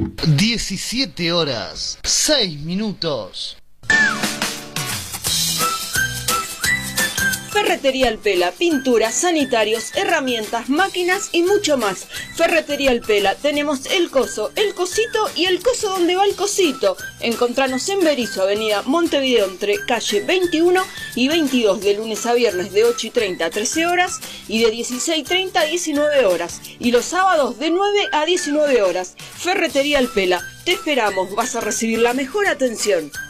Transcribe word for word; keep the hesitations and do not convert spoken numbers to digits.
diecisiete horas, seis minutos. Ferretería El Pela, pinturas, sanitarios, herramientas, máquinas y mucho más. Ferretería El Pela, tenemos el coso, el cosito y el coso donde va el cosito. Encontranos en Berisso, avenida Montevideo, entre calle veintiuno y veintidós, de lunes a viernes de ocho y treinta a trece horas y de dieciséis y treinta a diecinueve horas. Y los sábados de nueve a diecinueve horas. Ferretería El Pela, te esperamos, vas a recibir la mejor atención.